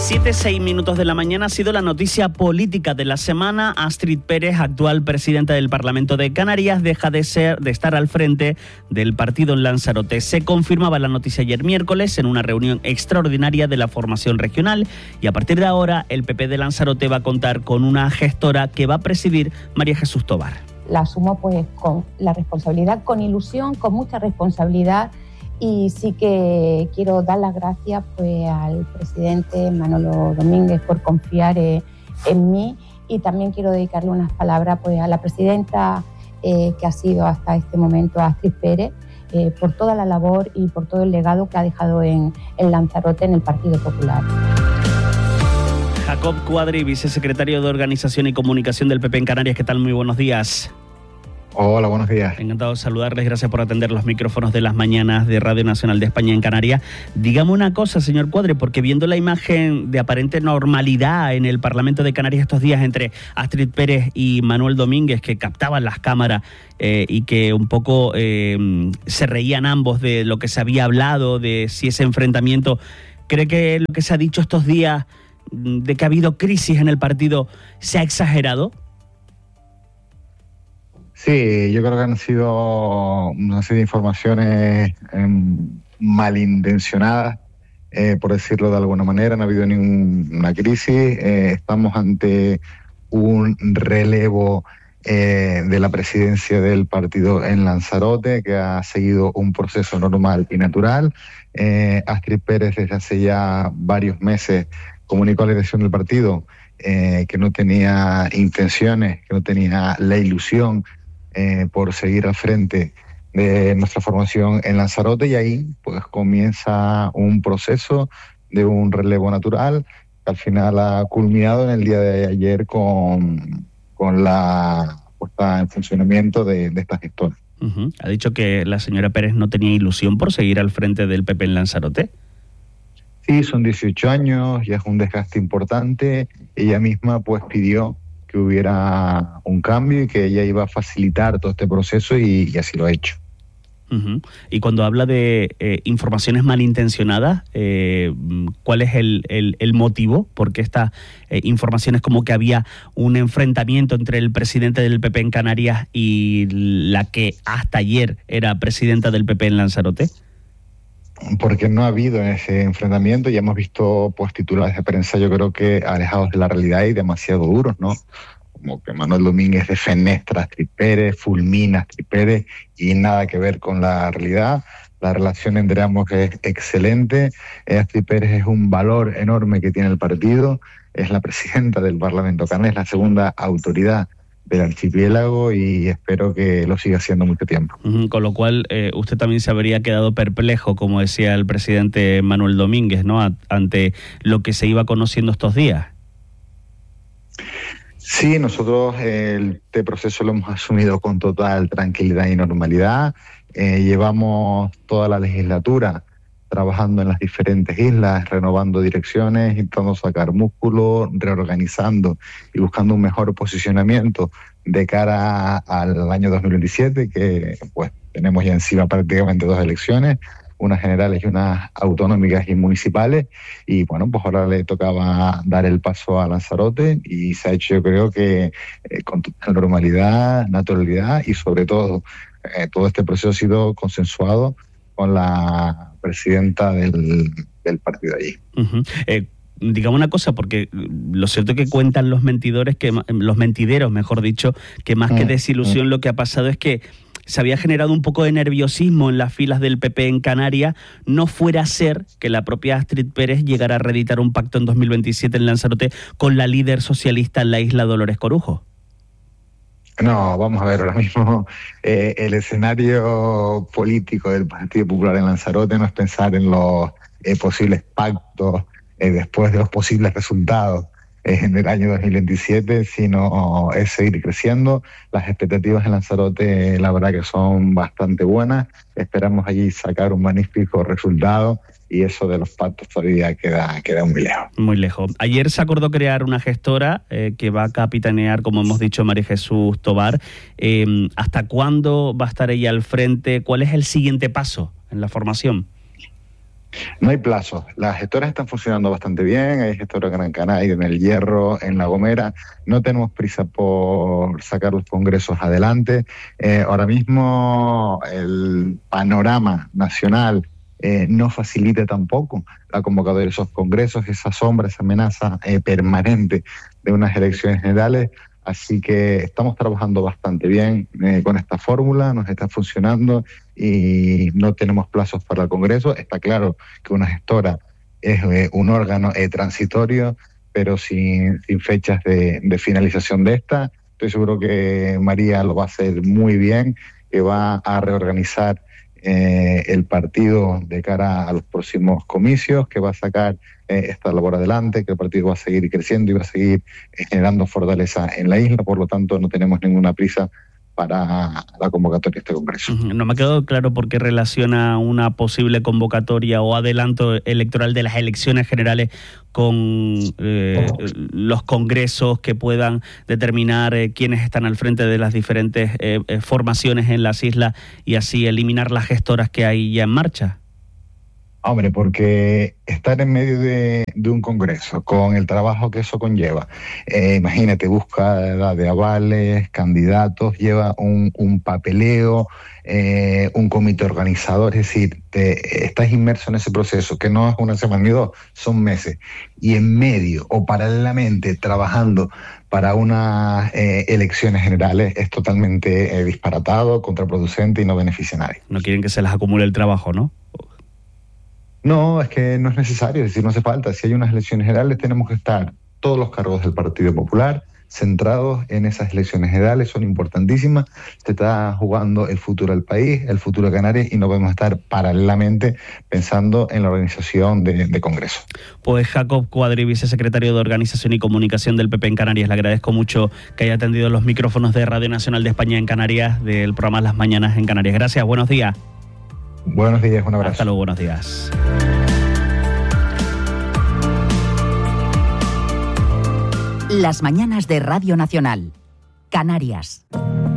7:06 de la mañana ha sido la noticia política de la semana. Astrid Pérez, actual presidenta del Parlamento de Canarias, deja de estar al frente del partido en Lanzarote. Se confirmaba la noticia ayer miércoles en una reunión extraordinaria de la formación regional y a partir de ahora el PP de Lanzarote va a contar con una gestora que va a presidir María Jesús Tobar. La asumo pues con la responsabilidad, con ilusión, con mucha responsabilidad. Y sí que quiero dar las gracias pues al presidente Manolo Domínguez por confiar en mí, y también quiero dedicarle unas palabras pues a la presidenta que ha sido hasta este momento Astrid Pérez, por toda la labor y por todo el legado que ha dejado en Lanzarote, en el Partido Popular. Jacob Cuadri, vicesecretario de Organización y Comunicación del PP en Canarias. ¿Qué tal? Muy buenos días. Hola, buenos días. Encantado de saludarles, gracias por atender los micrófonos de las mañanas de Radio Nacional de España en Canarias. Dígame una cosa, señor Cuadri, porque viendo la imagen de aparente normalidad en el Parlamento de Canarias estos días entre Astrid Pérez y Manuel Domínguez, que captaban las cámaras y que un poco se reían ambos de lo que se había hablado, de si ese enfrentamiento, ¿cree que lo que se ha dicho estos días de que ha habido crisis en el partido se ha exagerado? Sí, yo creo que han sido una serie de informaciones malintencionadas, por decirlo de alguna manera. No ha habido ninguna crisis. Estamos ante un relevo de la presidencia del partido en Lanzarote, que ha seguido un proceso normal y natural. Astrid Pérez desde hace ya varios meses comunicó a la dirección del partido que no tenía intenciones, que no tenía la ilusión por seguir al frente de nuestra formación en Lanzarote, y ahí pues comienza un proceso de un relevo natural que al final ha culminado en el día de ayer con la puesta en funcionamiento de esta gestora. Uh-huh. Ha dicho que la señora Pérez no tenía ilusión por seguir al frente del PP en Lanzarote. Sí, son 18 años, ya es un desgaste importante. Ella misma pues pidió que hubiera un cambio y que ella iba a facilitar todo este proceso, y así lo ha hecho. Uh-huh. Y cuando habla de informaciones malintencionadas, ¿cuál es el motivo? Porque estas informaciones como que había un enfrentamiento entre el presidente del PP en Canarias y la que hasta ayer era presidenta del PP en Lanzarote. Porque no ha habido ese enfrentamiento, y hemos visto pues titulares de prensa, yo creo que alejados de la realidad y demasiado duros, ¿no? Como que Manuel Domínguez defenestra a Astrid Pérez, fulmina a Astrid Pérez, y nada que ver con la realidad. La relación entre ambos es excelente. Astrid Pérez es un valor enorme que tiene el partido, es la presidenta del Parlamento Canario, es la segunda autoridad del archipiélago, y espero que lo siga haciendo mucho tiempo. Con lo cual, usted también se habría quedado perplejo, como decía el presidente Manuel Domínguez, ¿no?, ante lo que se iba conociendo estos días. Sí, nosotros este proceso lo hemos asumido con total tranquilidad y normalidad. Llevamos toda la legislatura trabajando en las diferentes islas, renovando direcciones, intentando sacar músculo, reorganizando y buscando un mejor posicionamiento de cara al año 2027, que pues tenemos ya encima prácticamente 2 elecciones, unas generales y unas autonómicas y municipales, y bueno, pues ahora le tocaba dar el paso a Lanzarote, y se ha hecho, yo creo que con total normalidad, naturalidad, y sobre todo todo este proceso ha sido consensuado con la presidenta del partido allí. Uh-huh. Digamos una cosa, porque lo cierto es que cuentan los mentideros, mejor dicho, que más que desilusión lo que ha pasado es que se había generado un poco de nerviosismo en las filas del PP en Canarias, no fuera a ser que la propia Astrid Pérez llegara a reeditar un pacto en 2027 en Lanzarote con la líder socialista en la isla Dolores Corujo. No, vamos a ver, ahora mismo el escenario político del Partido Popular en Lanzarote no es pensar en los posibles pactos después de los posibles resultados en el año 2027, sino es seguir creciendo. Las expectativas en Lanzarote, la verdad que son bastante buenas. Esperamos allí sacar un magnífico resultado, y eso de los pactos todavía queda muy lejos. Muy lejos. Ayer se acordó crear una gestora que va a capitanear, como hemos dicho, María Jesús Tobar. ¿Hasta cuándo va a estar ella al frente? ¿Cuál es el siguiente paso en la formación? No hay plazos. Las gestoras están funcionando bastante bien. Hay gestoras en Gran Canaria, en El Hierro, en La Gomera. No tenemos prisa por sacar los congresos adelante. Ahora mismo el panorama nacional no facilita tampoco la convocatoria de esos congresos, esa sombra, esa amenaza permanente de unas elecciones generales. Así que estamos trabajando bastante bien con esta fórmula, nos está funcionando y no tenemos plazos para el Congreso. Está claro que una gestora es un órgano transitorio, pero sin fechas de finalización de esta. Estoy seguro que María lo va a hacer muy bien, que va a reorganizar el partido de cara a los próximos comicios, que va a sacar esta labor adelante, que el partido va a seguir creciendo y va a seguir generando fortaleza en la isla. Por lo tanto, no tenemos ninguna prisa para la convocatoria de este congreso. No me ha quedado claro por qué relaciona una posible convocatoria o adelanto electoral de las elecciones generales con los congresos que puedan determinar quiénes están al frente de las diferentes formaciones en las islas y así eliminar las gestoras que hay ya en marcha. Hombre, porque estar en medio de un congreso con el trabajo que eso conlleva, imagínate, búsqueda de avales, candidatos, lleva un papeleo, un comité organizador, es decir, estás inmerso en ese proceso, que no es una semana ni dos, son meses, y en medio o paralelamente trabajando para unas elecciones generales es totalmente disparatado, contraproducente y no beneficia a nadie. No quieren que se les acumule el trabajo, ¿no? No, es que no es necesario, es decir, no hace falta. Si hay unas elecciones generales, tenemos que estar todos los cargos del Partido Popular centrados en esas elecciones generales, son importantísimas. Se está jugando el futuro del país, el futuro de Canarias, y no podemos estar paralelamente pensando en la organización de Congreso. Pues Jacob Cuadri, vicesecretario de Organización y Comunicación del PP en Canarias, le agradezco mucho que haya atendido los micrófonos de Radio Nacional de España en Canarias, del programa Las Mañanas en Canarias. Gracias, buenos días. Buenos días, un abrazo. Hasta luego, buenos días. Las mañanas de Radio Nacional, Canarias.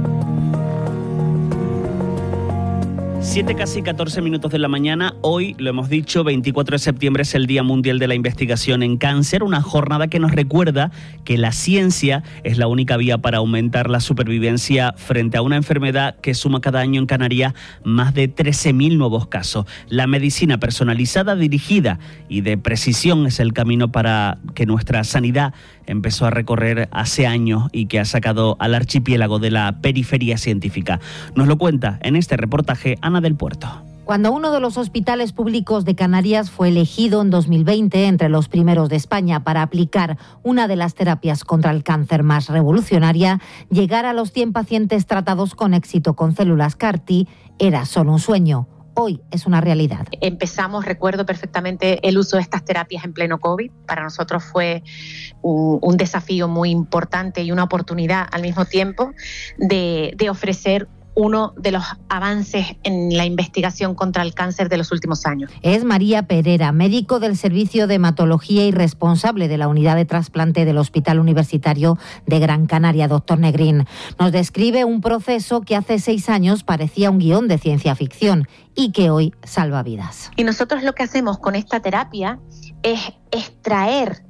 7 casi 14 minutos de la mañana. Hoy, lo hemos dicho, 24 de septiembre es el Día Mundial de la Investigación en Cáncer, una jornada que nos recuerda que la ciencia es la única vía para aumentar la supervivencia frente a una enfermedad que suma cada año en Canarias más de 13.000 nuevos casos. La medicina personalizada, dirigida y de precisión es el camino para que nuestra sanidad empezó a recorrer hace años y que ha sacado al archipiélago de la periferia científica. Nos lo cuenta en este reportaje Ana del Puerto. Cuando uno de los hospitales públicos de Canarias fue elegido en 2020 entre los primeros de España para aplicar una de las terapias contra el cáncer más revolucionaria, llegar a los 100 pacientes tratados con éxito con células CAR-T era solo un sueño. Hoy es una realidad. Empezamos, recuerdo perfectamente, el uso de estas terapias en pleno COVID. Para nosotros fue un desafío muy importante y una oportunidad al mismo tiempo de ofrecer uno de los avances en la investigación contra el cáncer de los últimos años. Es María Pereira, médico del Servicio de Hematología y responsable de la unidad de trasplante del Hospital Universitario de Gran Canaria, Dr. Negrín. Nos describe un proceso que hace 6 años parecía un guión de ciencia ficción y que hoy salva vidas. Y nosotros lo que hacemos con esta terapia es extraer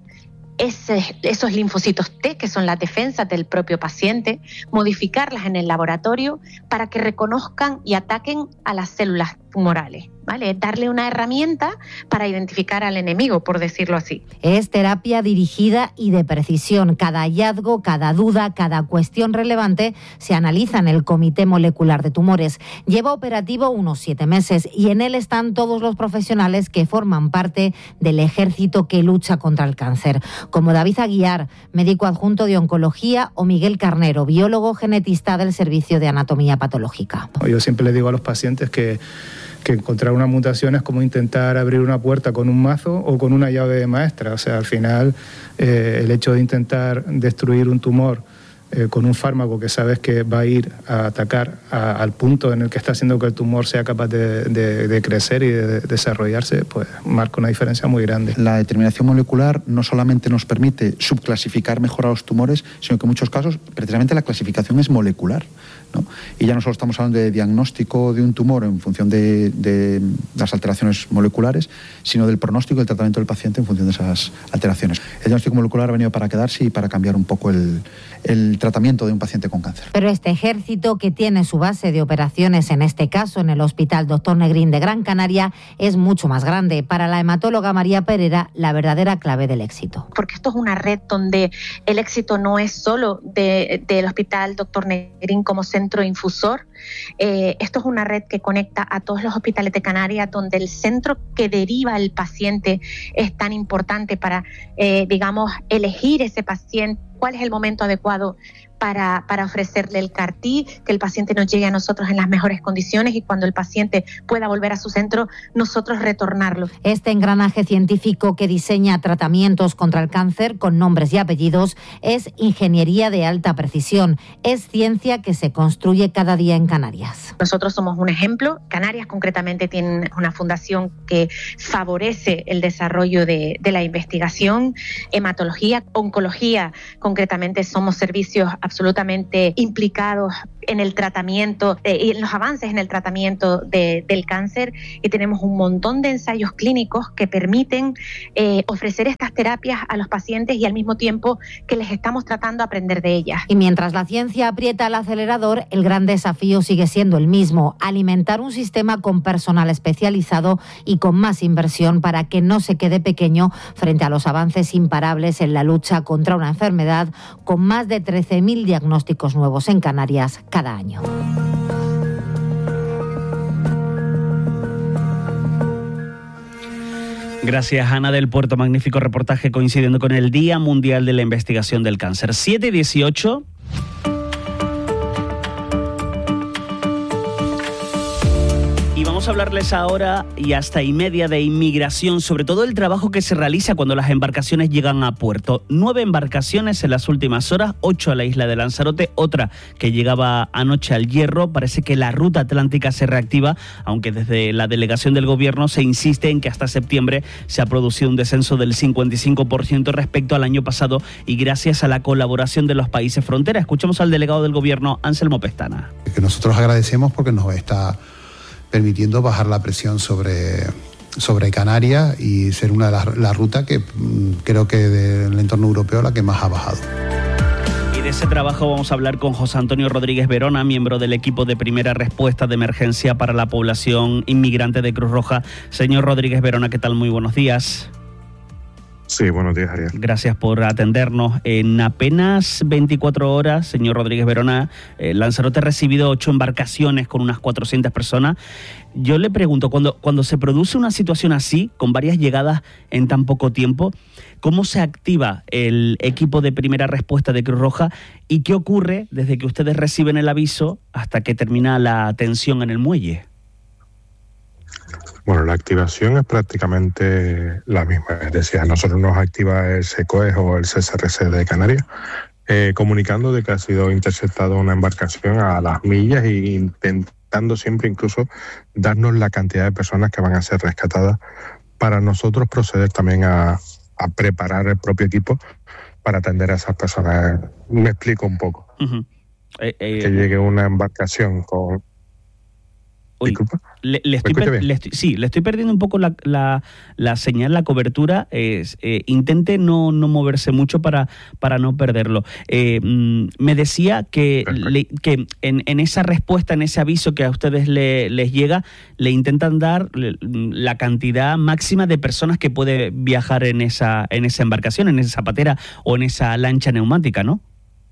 esos linfocitos T, que son las defensas del propio paciente, modificarlas en el laboratorio para que reconozcan y ataquen a las células tumorales, ¿vale? Darle una herramienta para identificar al enemigo, por decirlo así. Es terapia dirigida y de precisión. Cada hallazgo, cada duda, cada cuestión relevante se analiza en el Comité Molecular de Tumores. Lleva operativo unos 7 meses y en él están todos los profesionales que forman parte del ejército que lucha contra el cáncer, como David Aguiar, médico adjunto de oncología, o Miguel Carnero, biólogo genetista del Servicio de Anatomía Patológica. Yo siempre le digo a los pacientes que encontrar una mutación es como intentar abrir una puerta con un mazo o con una llave maestra. O sea, al final, el hecho de intentar destruir un tumor con un fármaco que sabes que va a ir a atacar al punto en el que está haciendo que el tumor sea capaz de crecer y de desarrollarse, pues marca una diferencia muy grande. La determinación molecular no solamente nos permite subclasificar mejor a los tumores, sino que en muchos casos precisamente la clasificación es molecular. ¿no? Y ya no solo estamos hablando de diagnóstico de un tumor en función de las alteraciones moleculares, sino del pronóstico y el tratamiento del paciente en función de esas alteraciones. El diagnóstico molecular ha venido para quedarse y para cambiar un poco el tratamiento de un paciente con cáncer. Pero este ejército, que tiene su base de operaciones, en este caso en el Hospital Dr. Negrín de Gran Canaria, es mucho más grande. Para la hematóloga María Pereira, la verdadera clave del éxito. Porque esto es una red donde el éxito no es solo del Hospital Dr. Negrín como centro infusor. Esto es una red que conecta a todos los hospitales de Canarias, donde el centro que deriva el paciente es tan importante para, elegir ese paciente, cuál es el momento adecuado para ofrecerle el CAR-T, que el paciente nos llegue a nosotros en las mejores condiciones y cuando el paciente pueda volver a su centro, nosotros retornarlo. Este engranaje científico que diseña tratamientos contra el cáncer con nombres y apellidos es ingeniería de alta precisión. Es ciencia que se construye cada día en Canarias. Nosotros somos un ejemplo. Canarias concretamente tiene una fundación que favorece el desarrollo de la investigación, hematología, oncología. Concretamente somos servicios absolutamente implicados en el tratamiento y en los avances en el tratamiento del cáncer, y tenemos un montón de ensayos clínicos que permiten ofrecer estas terapias a los pacientes y al mismo tiempo que les estamos tratando de aprender de ellas. Y mientras la ciencia aprieta el acelerador, el gran desafío sigue siendo el mismo: alimentar un sistema con personal especializado y con más inversión para que no se quede pequeño frente a los avances imparables en la lucha contra una enfermedad con más de 13.000 diagnósticos nuevos en Canarias cada año. Gracias, Ana del Puerto. Magnífico reportaje coincidiendo con el Día Mundial de la Investigación del Cáncer. 7:18. Y vamos a hablarles ahora y hasta y media de inmigración, sobre todo el trabajo que se realiza cuando las embarcaciones llegan a puerto. 9 embarcaciones en las últimas horas, 8 a la isla de Lanzarote, otra que llegaba anoche al Hierro. Parece que la ruta atlántica se reactiva, aunque desde la delegación del gobierno se insiste en que hasta septiembre se ha producido un descenso del 55% respecto al año pasado y gracias a la colaboración de los países frontera. Escuchamos al delegado del gobierno, Anselmo Pestana. Que nosotros agradecemos porque nos está permitiendo bajar la presión sobre Canarias y ser una de las rutas que creo que del entorno europeo la que más ha bajado. Y de ese trabajo vamos a hablar con José Antonio Rodríguez Verona, miembro del equipo de primera respuesta de emergencia para la población inmigrante de Cruz Roja. Señor Rodríguez Verona, ¿qué tal? Muy buenos días. Sí, buenos días, Ariel. Gracias por atendernos. En apenas 24 horas, señor Rodríguez Verona, Lanzarote ha recibido 8 embarcaciones con unas 400 personas. Yo le pregunto, cuando se produce una situación así, con varias llegadas en tan poco tiempo, ¿cómo se activa el equipo de primera respuesta de Cruz Roja y qué ocurre desde que ustedes reciben el aviso hasta que termina la atención en el muelle? Bueno, la activación es prácticamente la misma. Es decir, a nosotros nos activa el SECOES o el CSRC de Canarias, comunicando de que ha sido interceptada una embarcación a las millas e intentando siempre incluso darnos la cantidad de personas que van a ser rescatadas para nosotros proceder también a preparar el propio equipo para atender a esas personas. Me explico un poco. Uh-huh. Que llegue una embarcación con... Disculpa. Le estoy perdiendo un poco la señal, la cobertura. Intente no moverse mucho para no perderlo. Me decía que en esa respuesta, en ese aviso que a ustedes les llega, le intentan dar la cantidad máxima de personas que puede viajar en esa embarcación, en esa zapatera o en esa lancha neumática, ¿no?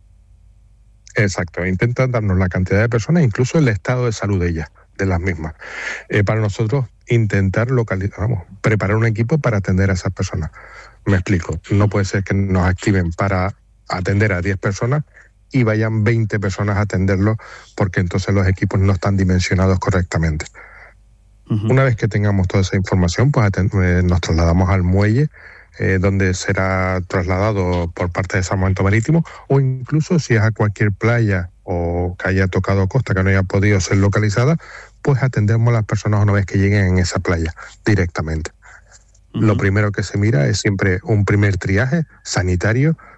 Exacto, intentan darnos la cantidad de personas, incluso el estado de salud de ellas, de las mismas. Para nosotros intentar preparar un equipo para atender a esas personas. Me explico, no puede ser que nos activen para atender a 10 personas y vayan 20 personas a atenderlo, porque entonces los equipos no están dimensionados correctamente. Uh-huh. Una vez que tengamos toda esa información, pues nos trasladamos al muelle, donde será trasladado por parte de Salvamento Marítimo, o incluso si es a cualquier playa o que haya tocado costa que no haya podido ser localizada, pues atendemos a las personas una vez que lleguen en esa playa directamente. Uh-huh. Lo primero que se mira es siempre un primer triaje sanitario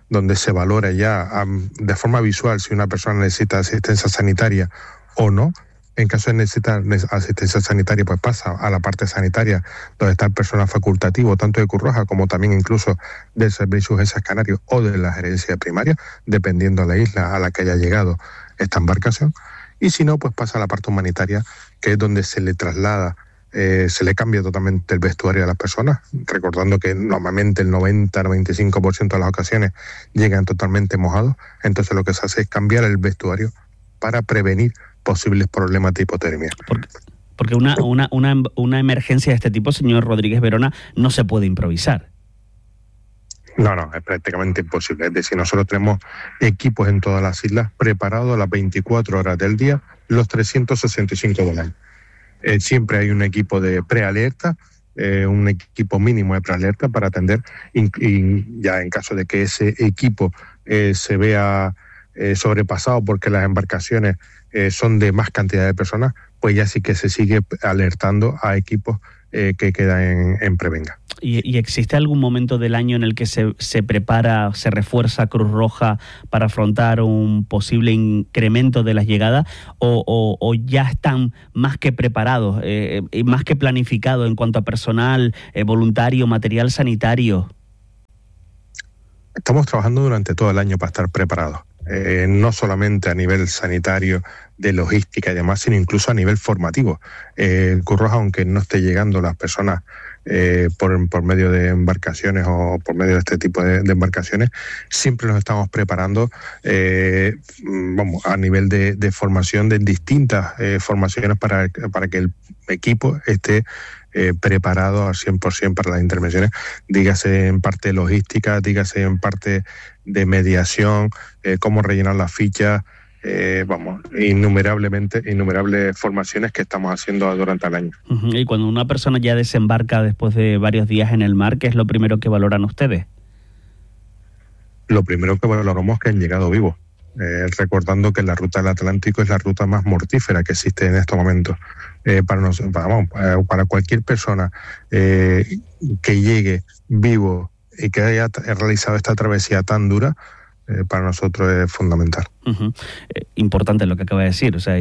donde se valora ya de forma visual si una persona necesita asistencia sanitaria o no. En caso de necesitar asistencia sanitaria, pues pasa a la parte sanitaria, donde está el personal facultativo, tanto de Cruz Roja como también incluso del Servicio de Urgencias Canarias o de la gerencia primaria, dependiendo de la isla a la que haya llegado esta embarcación. Y si no, pues pasa a la parte humanitaria, que es donde se le traslada, se le cambia totalmente el vestuario a las personas, recordando que normalmente el 90-95% de las ocasiones llegan totalmente mojados. Entonces lo que se hace es cambiar el vestuario para prevenir posibles problemas de hipotermia. Porque una emergencia de este tipo, señor Rodríguez Verona, no se puede improvisar. No, es prácticamente imposible. Es decir, nosotros tenemos equipos en todas las islas preparados a las 24 horas del día, los 365 del año. Siempre hay un equipo de prealerta, un equipo mínimo de prealerta para atender, y ya en caso de que ese equipo se vea sobrepasado porque las embarcaciones son de más cantidad de personas, pues ya sí que se sigue alertando a equipos que quedan en prevenga. ¿Y existe algún momento del año en el que se prepara, se refuerza Cruz Roja para afrontar un posible incremento de las llegadas, o ya están más que preparados, y más que planificados en cuanto a personal, voluntario, material sanitario? Estamos trabajando durante todo el año para estar preparados. No solamente a nivel sanitario, de logística y demás, sino incluso a nivel formativo. Cruz Roja, aunque no esté llegando las personas por medio de embarcaciones o por medio de este tipo de embarcaciones, siempre nos estamos preparando a nivel de formación, de distintas formaciones para que el equipo esté preparado al 100% para las intervenciones, dígase en parte logística, dígase en parte de mediación, cómo rellenar las fichas, innumerables formaciones que estamos haciendo durante el año. Y cuando una persona ya desembarca después de varios días en el mar, ¿qué es lo primero que valoran ustedes? Lo primero que valoramos es que han llegado vivos, recordando que la ruta del Atlántico es la ruta más mortífera que existe en estos momentos. Para cualquier persona que llegue vivo y que haya realizado esta travesía tan dura, para nosotros es fundamental. Importante lo que acaba de decir, o sea,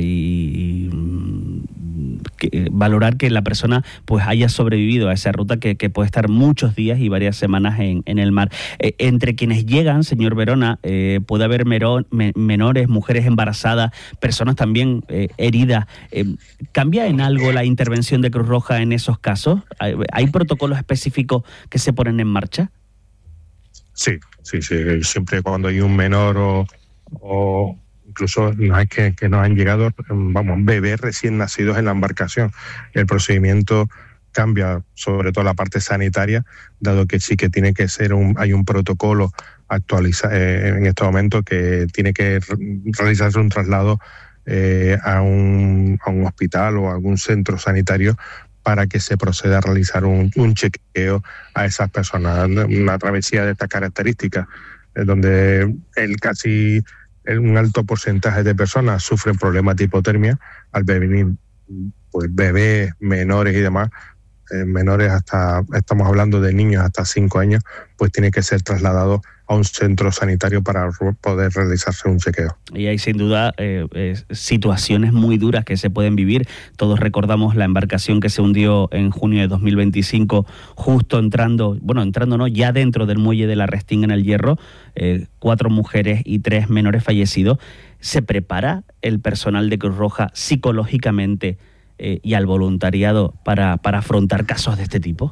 valorar que la persona pues haya sobrevivido a esa ruta que puede estar muchos días y varias semanas en el mar. Entre quienes llegan, señor Verona, puede haber menores, mujeres embarazadas, personas también heridas. ¿Cambia en algo la intervención de Cruz Roja en esos casos? ¿Hay protocolos específicos que se ponen en marcha? Sí. Siempre cuando hay un menor o incluso no es que nos han llegado, bebés recién nacidos en la embarcación, el procedimiento cambia, sobre todo la parte sanitaria, dado que sí que tiene que ser hay un protocolo actualizado en este momento, que tiene que realizarse un traslado a un hospital o a algún centro sanitario para que se proceda a realizar un chequeo a esas personas. Una travesía de estas características, donde un alto porcentaje de personas sufren problemas de hipotermia al venir pues bebés, menores y demás. Menores estamos hablando de niños hasta 5 años, pues tiene que ser trasladado a un centro sanitario para poder realizarse un chequeo. Y hay sin duda situaciones muy duras que se pueden vivir. Todos recordamos la embarcación que se hundió en junio de 2025, justo ya dentro del muelle de la Restinga en el Hierro, 4 mujeres y 3 menores fallecidos. ¿Se prepara el personal de Cruz Roja psicológicamente y al voluntariado para afrontar casos de este tipo?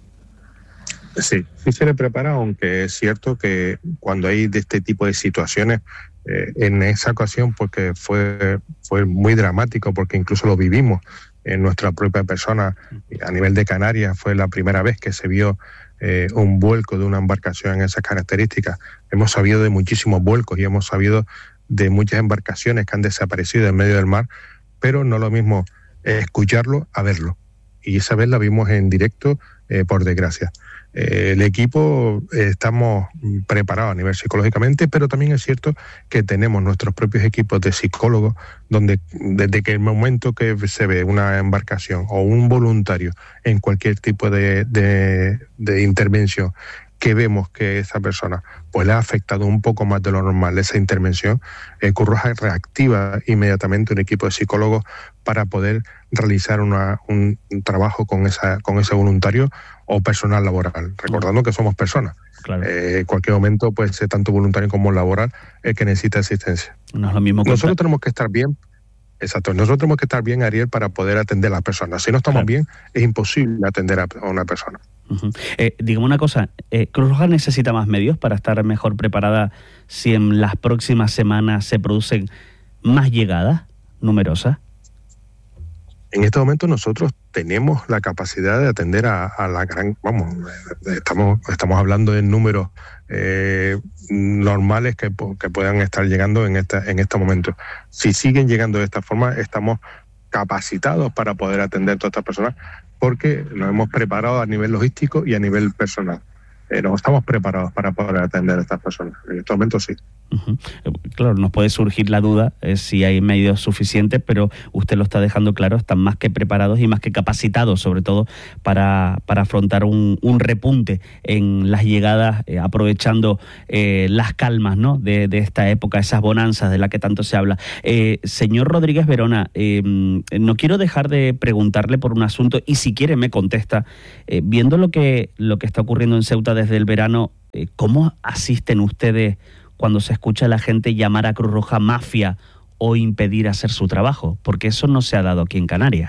Sí se le prepara, aunque es cierto que cuando hay de este tipo de situaciones, en esa ocasión, porque fue muy dramático, porque incluso lo vivimos en nuestra propia persona, a nivel de Canarias, fue la primera vez que se vio un vuelco de una embarcación en esas características. Hemos sabido de muchísimos vuelcos y hemos sabido de muchas embarcaciones que han desaparecido en medio del mar, pero no lo mismo escucharlo a verlo. Y esa vez la vimos en directo, por desgracia. El equipo estamos preparados a nivel psicológicamente, pero también es cierto que tenemos nuestros propios equipos de psicólogos, donde desde que el momento que se ve una embarcación o un voluntario en cualquier tipo de intervención que vemos que esa persona pues le ha afectado un poco más de lo normal esa intervención, Cruz Roja reactiva inmediatamente un equipo de psicólogos para poder realizar un trabajo con ese voluntario o personal laboral, recordando que somos personas. Claro. En cualquier momento puede ser tanto voluntario como laboral el que necesita asistencia. No es lo mismo. Nosotros tenemos que estar bien. Exacto, nosotros tenemos que estar bien, Ariel, para poder atender a las personas. Si no estamos bien, es imposible atender a una persona. Dígame una cosa, ¿Cruz Roja necesita más medios para estar mejor preparada si en las próximas semanas se producen más llegadas numerosas? En este momento nosotros tenemos la capacidad de atender a la gran... Estamos hablando de números normales que puedan estar llegando en este momento. Si siguen llegando de esta forma, estamos capacitados para poder atender a todas estas personas porque nos hemos preparado a nivel logístico y a nivel personal. No estamos preparados para poder atender a estas personas. En este momento sí. Claro, nos puede surgir la duda si hay medios suficientes, pero usted lo está dejando claro, están más que preparados y más que capacitados, sobre todo para afrontar un repunte en las llegadas, aprovechando las calmas, ¿no?, de esta época, esas bonanzas de las que tanto se habla. Señor Rodríguez Verona, no quiero dejar de preguntarle por un asunto, y si quiere me contesta. Viendo lo que está ocurriendo en Ceuta desde el verano, ¿cómo asisten ustedes cuando se escucha a la gente llamar a Cruz Roja mafia o impedir hacer su trabajo? Porque eso no se ha dado aquí en Canarias.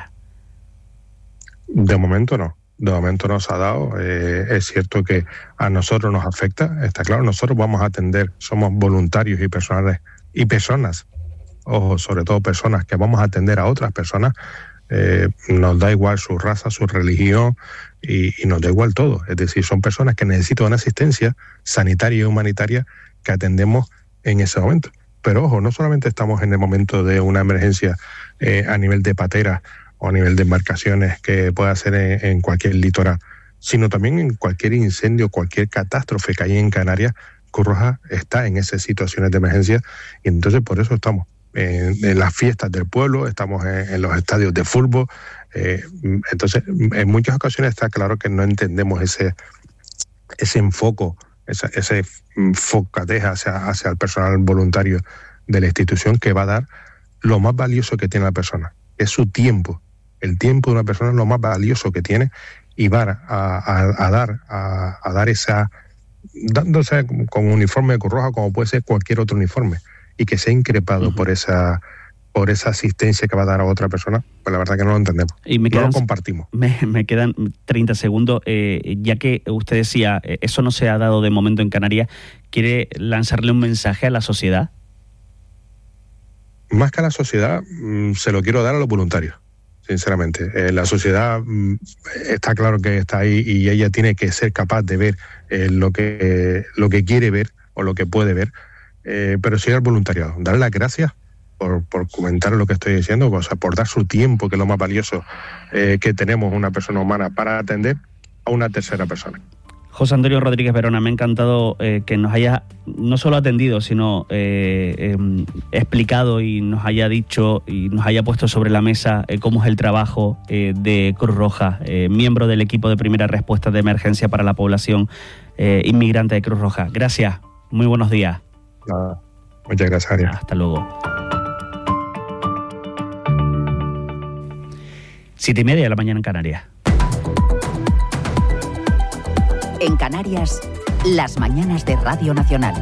De momento no. De momento no se ha dado. Es cierto que a nosotros nos afecta, está claro. Nosotros vamos a atender, somos voluntarios y personas, ojo, sobre todo personas que vamos a atender a otras personas. Nos da igual su raza, su religión y nos da igual todo. Es decir, son personas que necesitan una asistencia sanitaria y humanitaria que atendemos en ese momento. Pero ojo, no solamente estamos en el momento de una emergencia a nivel de pateras o a nivel de embarcaciones que pueda ser en cualquier litoral, sino también en cualquier incendio, cualquier catástrofe que hay en Canarias. Cruz Roja está en esas situaciones de emergencia y entonces por eso estamos en las fiestas del pueblo, estamos en los estadios de fútbol. Entonces, en muchas ocasiones está claro que no entendemos ese enfoque, ese focateja hacia el personal voluntario de la institución, que va a dar lo más valioso que tiene la persona, es su tiempo. El tiempo de una persona es lo más valioso que tiene y va a dar esa, dándose con un uniforme de Cruz Roja como puede ser cualquier otro uniforme, y que sea increpado por esa asistencia que va a dar a otra persona, pues la verdad que no lo entendemos, y no lo compartimos. Me quedan 30 segundos, ya que usted decía, eso no se ha dado de momento en Canarias, ¿quiere lanzarle un mensaje a la sociedad? Más que a la sociedad, se lo quiero dar a los voluntarios, sinceramente. La sociedad está claro que está ahí y ella tiene que ser capaz de ver lo que quiere ver o lo que puede ver, pero sí al voluntariado, darle las gracias por comentar lo que estoy diciendo, o sea, por dar su tiempo, que es lo más valioso que tenemos una persona humana, para atender a una tercera persona. José Antonio Rodríguez Verona, me ha encantado que nos haya no solo atendido, sino explicado y nos haya dicho y nos haya puesto sobre la mesa cómo es el trabajo de Cruz Roja, miembro del equipo de primera respuesta de emergencia para la población inmigrante de Cruz Roja. Gracias, muy buenos días. Muchas gracias, Ariel. Hasta luego. 7:30 de la mañana en Canarias. En Canarias, las mañanas de Radio Nacional.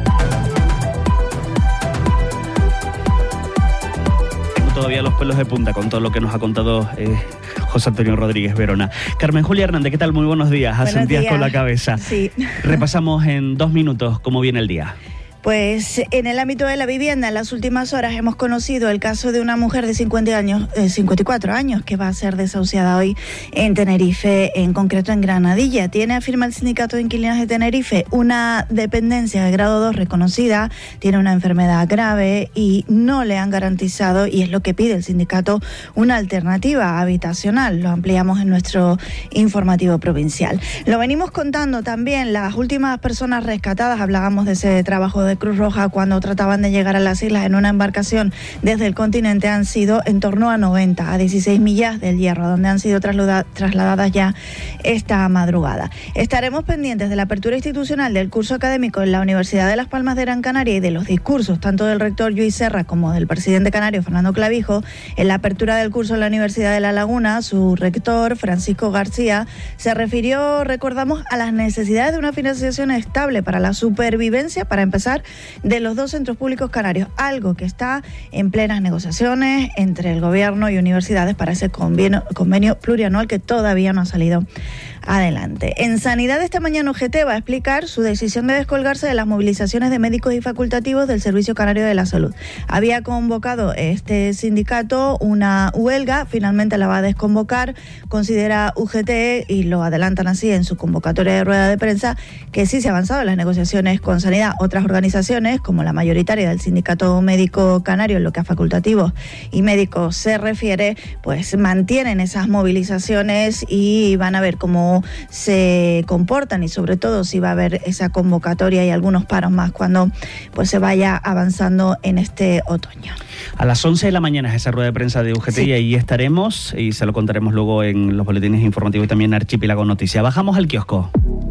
Tengo todavía los pelos de punta con todo lo que nos ha contado José Antonio Rodríguez Verona. Carmen Julia Hernández, ¿qué tal? Muy buenos días. Asentías con la cabeza. Sí. Repasamos en 2 minutos cómo viene el día. Pues en el ámbito de la vivienda, en las últimas horas hemos conocido el caso de una mujer de 54 años que va a ser desahuciada hoy en Tenerife, en concreto en Granadilla. Tiene, afirma el Sindicato de Inquilinos de Tenerife, una dependencia de grado 2 reconocida, tiene una enfermedad grave y no le han garantizado, y es lo que pide el sindicato, una alternativa habitacional. Lo ampliamos en nuestro informativo provincial. Lo venimos contando también, las últimas personas rescatadas, hablábamos de ese trabajo de de Cruz Roja cuando trataban de llegar a las islas en una embarcación desde el continente han sido en torno a 90, a 16 millas del Hierro, donde han sido trasladadas ya esta madrugada. Estaremos pendientes de la apertura institucional del curso académico en la Universidad de Las Palmas de Gran Canaria y de los discursos tanto del rector Lluís Serra como del presidente canario Fernando Clavijo. En la apertura del curso en la Universidad de La Laguna, su rector Francisco García se refirió, recordamos, a las necesidades de una financiación estable para la supervivencia, para empezar, de los dos centros públicos canarios, algo que está en plenas negociaciones entre el gobierno y universidades para ese convenio plurianual que todavía no ha salido adelante. En Sanidad esta mañana UGT va a explicar su decisión de descolgarse de las movilizaciones de médicos y facultativos del Servicio Canario de la Salud. Había convocado este sindicato una huelga, finalmente la va a desconvocar. Considera UGT, y lo adelantan así en su convocatoria de rueda de prensa, que sí se ha avanzado en las negociaciones con Sanidad. Otras organizaciones, como la mayoritaria del Sindicato Médico Canario, en lo que a facultativos y médicos se refiere, pues mantienen esas movilizaciones y van a ver cómo se comportan y sobre todo si va a haber esa convocatoria y algunos paros más cuando pues se vaya avanzando en este otoño. A las 11 de la mañana es esa rueda de prensa de UGT, sí, y ahí estaremos y se lo contaremos luego en los boletines informativos y también en Archipiélago Noticias. Bajamos al kiosco.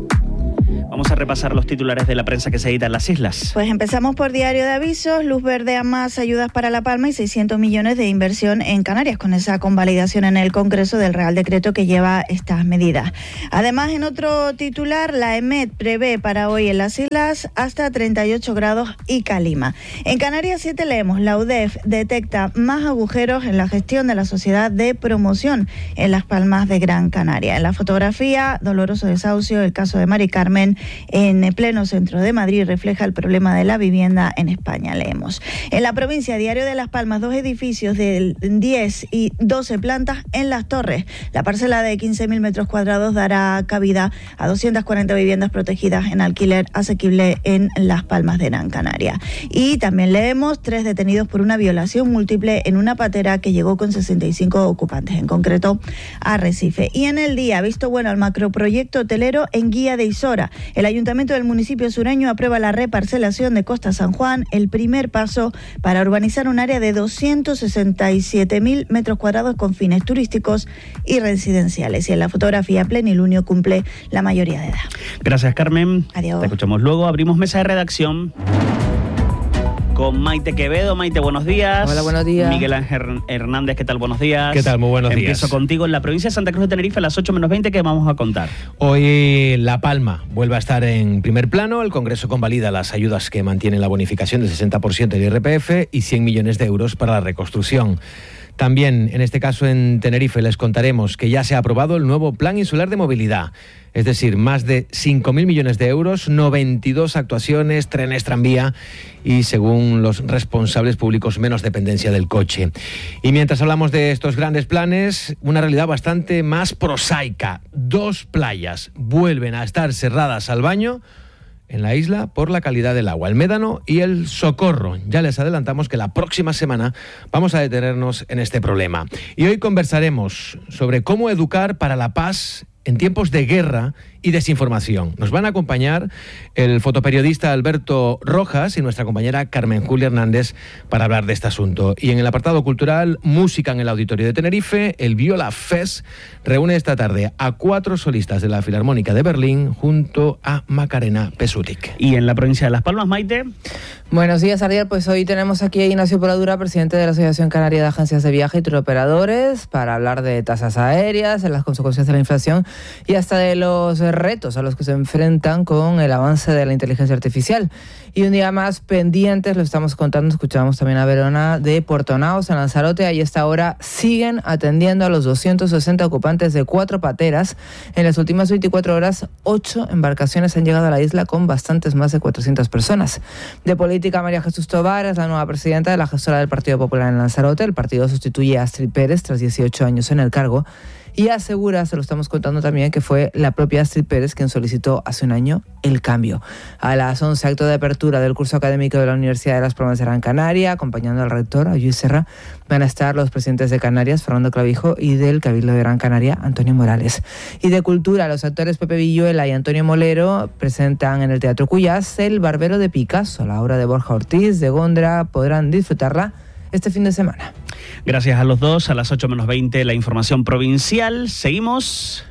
Vamos a repasar los titulares de la prensa que se edita en las islas. Pues empezamos por Diario de Avisos. Luz verde a más ayudas para La Palma y 600 millones de inversión en Canarias, con esa convalidación en el Congreso del Real Decreto que lleva estas medidas. Además, en otro titular, la EMET prevé para hoy en las islas hasta 38 grados y calima. En Canarias 7 leemos, la UDEF detecta más agujeros en la gestión de la Sociedad de Promoción en Las Palmas de Gran Canaria. En la fotografía, doloroso desahucio, el caso de Mari Carmen en pleno centro de Madrid refleja el problema de la vivienda en España, leemos. En la provincia, Diario de Las Palmas, 2 edificios de 10 y 12 plantas en Las Torres. La parcela de 15.000 metros cuadrados dará cabida a 240 viviendas protegidas en alquiler asequible en Las Palmas de Gran Canaria. Y también leemos 3 detenidos por una violación múltiple en una patera que llegó con 65 ocupantes, en concreto a Arrecife. Y en El Día, visto bueno al macroproyecto hotelero en Guía de Isora. El Ayuntamiento del municipio sureño aprueba la reparcelación de Costa San Juan, el primer paso para urbanizar un área de 267.000 metros cuadrados con fines turísticos y residenciales. Y en la fotografía, Plenilunio cumple la mayoría de edad. Gracias, Carmen. Adiós. Te escuchamos luego. Abrimos mesa de redacción con Maite Quevedo. Maite, buenos días. Hola, buenos días. Miguel Ángel Hernández, ¿qué tal? Buenos días. ¿Qué tal? Muy buenos días. Empiezo contigo en la provincia de Santa Cruz de Tenerife a las 8 menos 20, ¿qué vamos a contar? Hoy La Palma vuelve a estar en primer plano. El Congreso convalida las ayudas que mantienen la bonificación del 60% del IRPF y 100 millones de euros para la reconstrucción. También, en este caso en Tenerife, les contaremos que ya se ha aprobado el nuevo Plan Insular de Movilidad. Es decir, más de 5.000 millones de euros, 92 actuaciones, trenes, tranvía y, según los responsables públicos, menos dependencia del coche. Y mientras hablamos de estos grandes planes, una realidad bastante más prosaica. 2 playas vuelven a estar cerradas al baño en la isla por la calidad del agua, el Médano y el Socorro. Ya les adelantamos que la próxima semana vamos a detenernos en este problema. Y hoy conversaremos sobre cómo educar para la paz en tiempos de guerra y desinformación. Nos van a acompañar el fotoperiodista Alberto Rojas y nuestra compañera Carmen Julia Hernández para hablar de este asunto. Y en el apartado cultural, música en el Auditorio de Tenerife, el Viola Fest reúne esta tarde a 4 solistas de la Filarmónica de Berlín junto a Macarena Pesutic. Y en la provincia de Las Palmas, Maite. Buenos días, Ariel. Pues hoy tenemos aquí a Ignacio Poladura, presidente de la Asociación Canaria de Agencias de Viaje y Turoperadores, para hablar de tasas aéreas, de las consecuencias de la inflación y hasta de los retos a los que se enfrentan con el avance de la inteligencia artificial. Y un día más pendientes, lo estamos contando, escuchábamos también a Verona de Puerto Naos, en Lanzarote. Ahí a esta hora siguen atendiendo a los 260 ocupantes de 4 pateras. En las últimas 24 horas, 8 embarcaciones han llegado a la isla con bastantes más de 400 personas. De política, María Jesús Tobar es la nueva presidenta de la gestora del Partido Popular en Lanzarote. El partido sustituye a Astrid Pérez tras 18 años en el cargo. y asegura, se lo estamos contando también, que fue la propia Astrid Pérez quien solicitó hace un año el cambio. A las 11, acto de apertura del curso académico de la Universidad de Las Palmas de Gran Canaria, acompañando al rector, a Lluís Serra, van a estar los presidentes de Canarias, Fernando Clavijo, y del Cabildo de Gran Canaria, Antonio Morales. Y de cultura, los actores Pepe Villuela y Antonio Molero presentan en el Teatro Cuyás El Barbero de Picasso, la obra de Borja Ortiz de Gondra. Podrán disfrutarla este fin de semana. Gracias a los dos. A las 8:20 la información provincial. Seguimos.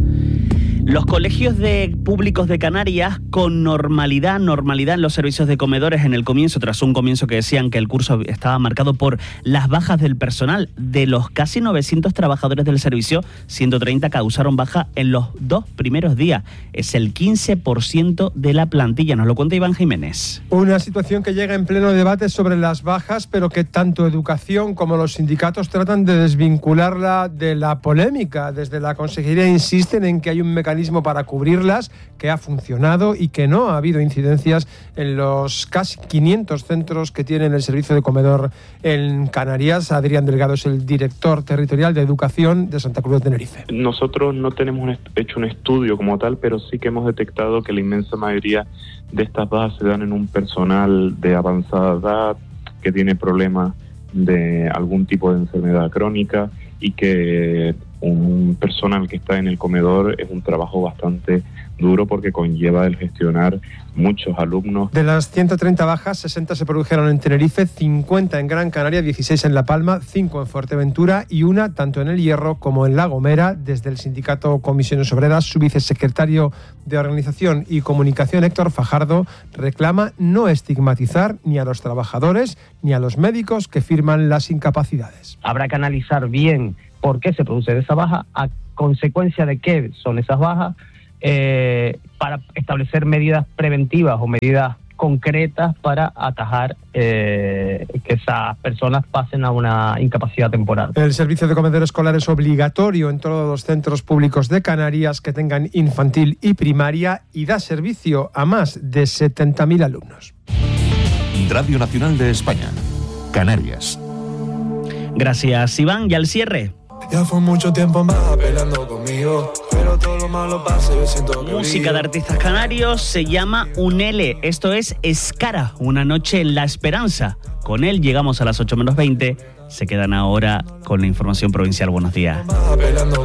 Los colegios públicos de Canarias con normalidad en los servicios de comedores en el comienzo, tras un comienzo que decían que el curso estaba marcado por las bajas del personal. De los casi 900 trabajadores del servicio, 130 causaron baja en los 2 primeros días. Es el 15% de la plantilla. Nos lo cuenta Iván Jiménez. Una situación que llega en pleno debate sobre las bajas, pero que tanto Educación como los sindicatos tratan de desvincularla de la polémica. Desde la Consejería insisten en que hay un mecanismo para cubrirlas, que ha funcionado y que no ha habido incidencias en los casi 500 centros que tienen el servicio de comedor en Canarias. Adrián Delgado es el director territorial de Educación de Santa Cruz de Tenerife. Nosotros no tenemos hecho un estudio como tal, pero sí que hemos detectado que la inmensa mayoría de estas bajas se dan en un personal de avanzada edad que tiene problemas de algún tipo de enfermedad crónica, y que un personal que está en el comedor es un trabajo bastante duro porque conlleva el gestionar muchos alumnos. De las 130 bajas, 60 se produjeron en Tenerife, 50 en Gran Canaria, 16 en La Palma, 5 en Fuerteventura y una tanto en El Hierro como en La Gomera. Desde el sindicato Comisiones Obreras, su vicesecretario de Organización y Comunicación, Héctor Fajardo, reclama no estigmatizar ni a los trabajadores ni a los médicos que firman las incapacidades. Habrá que analizar bien por qué se produce esa baja, a consecuencia de qué son esas bajas, para establecer medidas preventivas o medidas concretas para atajar que esas personas pasen a una incapacidad temporal. El servicio de comedor escolar es obligatorio en todos los centros públicos de Canarias que tengan infantil y primaria y da servicio a más de 70.000 alumnos. Radio Nacional de España, Canarias. Gracias, Iván. Y al cierre. Ya fue mucho tiempo más peleando conmigo, pero todo lo malo pasa, yo siento que música de artistas canarios, se llama Unele. Esto es Escara, una noche en la esperanza. Con él llegamos a las 8:20. Se quedan ahora con la información provincial. Buenos días.